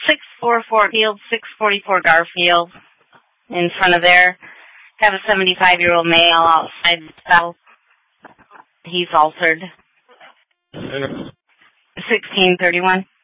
644 Field, 644 Garfield. In front of there, have a 75-year-old male outside the cell. He's altered. 1631.